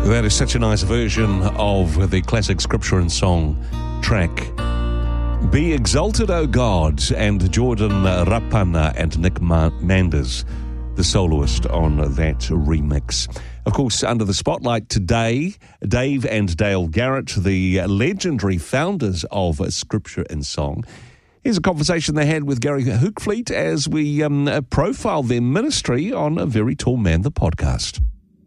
That is such a nice version of the classic Scripture and Song track. Be Exalted, O God, and Jordan Rapana and Nick Manders, the soloist on that remix. Of course, under the spotlight today, Dave and Dale Garrett, the legendary founders of Scripture and Song. Here's a conversation they had with Gary Hookfleet as we profile their ministry on A Very Tall Man, the podcast.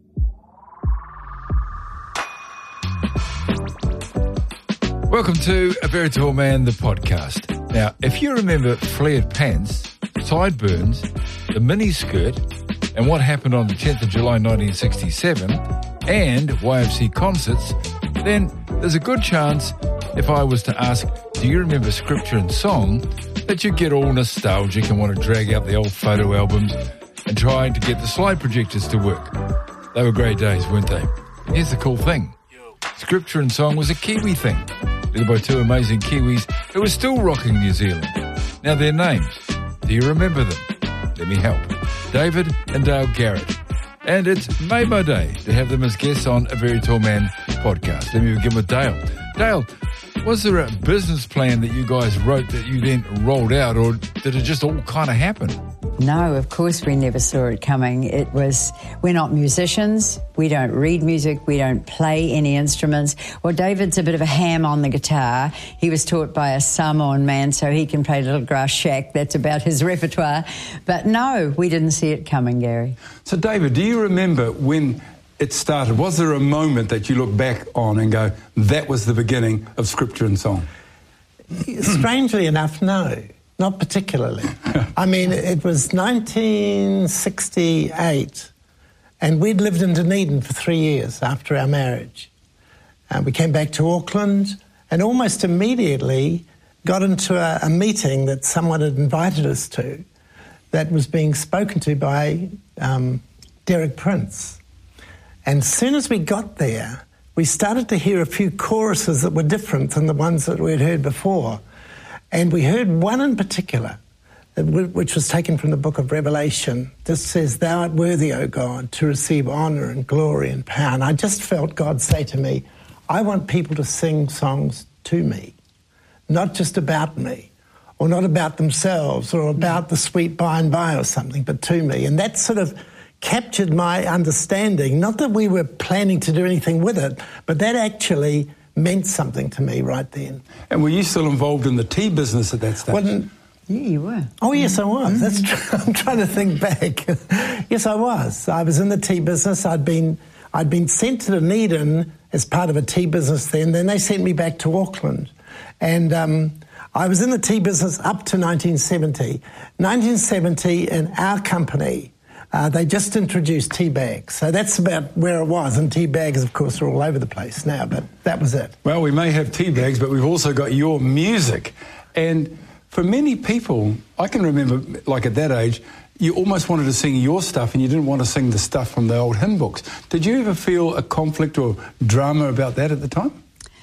Welcome to A Very Tall Man, the podcast. Now, if you remember flared pants, sideburns, the miniskirt, and what happened on the 10th of July 1967, and YFC concerts, then there's a good chance if I was to ask, do you remember Scripture and Song, that you get all nostalgic and want to drag out the old photo albums and try to get the slide projectors to work. They were great days, weren't they? Here's the cool thing. Scripture and Song was a Kiwi thing, led by two amazing Kiwis who are still rocking New Zealand. Now their names, do you remember them? Let me help. David and Dale Garrett. And it's made my day to have them as guests on A Very Tall Man podcast. Let me begin with Dale. Dale, was there a business plan that you guys wrote that you then rolled out, or did it just all kind of happen? No, of course we never saw it coming. We're not musicians, we don't read music, we don't play any instruments. Well, David's a bit of a ham on the guitar. He was taught by a Samoan man, so he can play Little Grass Shack. That's about his repertoire. But no, we didn't see it coming, Gary. So, David, do you remember when it started? Was there a moment that you look back on and go, that was the beginning of Scripture and Song? Strangely enough, no. Not particularly. I mean, it was 1968, and we'd lived in Dunedin for 3 years after our marriage. We came back to Auckland and almost immediately got into a meeting that someone had invited us to that was being spoken to by Derek Prince. And as soon as we got there, we started to hear a few choruses that were different than the ones that we'd heard before. And we heard one in particular, which was taken from the book of Revelation. This says, "Thou art worthy, O God, to receive honour and glory and power." And I just felt God say to me, I want people to sing songs to me, not just about me, or not about themselves, or about the sweet by and by or something, but to me. And that sort of captured my understanding. Not that we were planning to do anything with it, but that actually meant something to me right then. And were you still involved in the tea business at that stage? Yeah, you were. Oh, yes, I was. That's true. I'm trying to think back. Yes, I was. I was in the tea business. I'd been sent to Dunedin as part of a tea business then. Then they sent me back to Auckland. And I was in the tea business up to 1970. 1970, in our company, they just introduced tea bags. So that's about where it was. And tea bags, of course, are all over the place now, but that was it. Well, we may have tea bags, but we've also got your music. And for many people, I can remember, like at that age, you almost wanted to sing your stuff and you didn't want to sing the stuff from the old hymn books. Did you ever feel a conflict or drama about that at the time?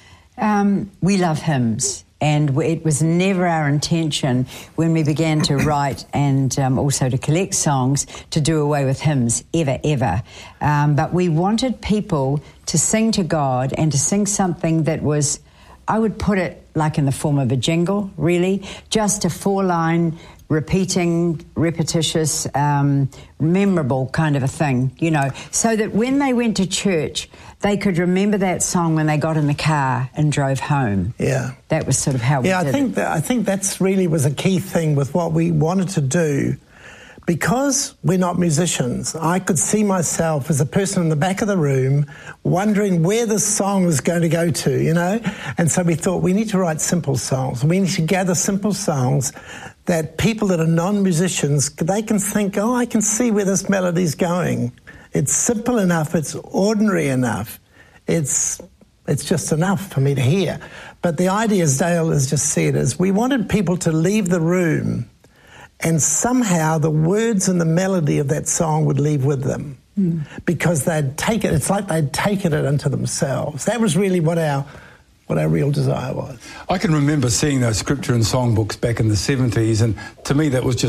We love hymns. And it was never our intention when we began to write and also to collect songs to do away with hymns, ever. But we wanted people to sing to God and to sing something that was, I would put it like in the form of a jingle, really, just a 4-line, repeating, repetitious, memorable kind of a thing, you know, so that when they went to church, they could remember that song when they got in the car and drove home. Yeah. That was sort of how we did it. I think that's really was a key thing with what we wanted to do. Because we're not musicians, I could see myself as a person in the back of the room wondering where this song was going to go to, you know? And so we thought we need to write simple songs. We need to gather simple songs that people that are non-musicians, they can think, oh, I can see where this melody's going. It's simple enough, it's ordinary enough, it's just enough for me to hear. But the idea, as Dale has just said, is we wanted people to leave the room and somehow the words and the melody of that song would leave with them because they'd taken, it's like they'd taken it into themselves. That was really what our real desire was. I can remember seeing those Scripture and Song books back in the 70s, and to me that was just